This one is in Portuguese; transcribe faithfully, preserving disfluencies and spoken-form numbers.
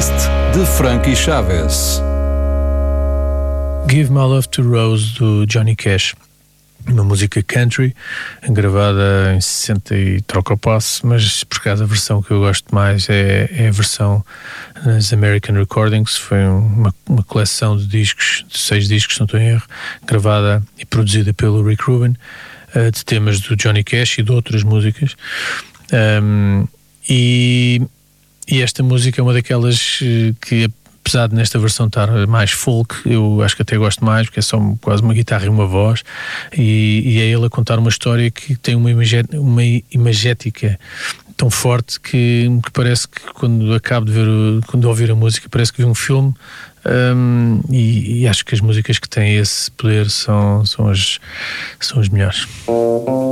playlist de Frankie Chaves. Give My Love to Rose, do Johnny Cash. Uma música country, gravada em sessenta e troca o passo, mas por acaso a versão que eu gosto mais é, é a versão nas American Recordings. Foi uma, uma coleção de discos, de seis discos, se não estou em erro, gravada e produzida pelo Rick Rubin, uh, de temas do Johnny Cash e de outras músicas. Um, e, e esta música é uma daquelas que, apesar de nesta versão estar mais folk, eu acho que até gosto mais, porque é só quase uma guitarra e uma voz, e, e é ele a contar uma história que tem uma, imagé, uma imagética tão forte que, que parece que quando acabo de ver, quando ouvir a música, parece que vi um filme. Um, e, e acho que as músicas que têm esse poder são, são, as, são as melhores.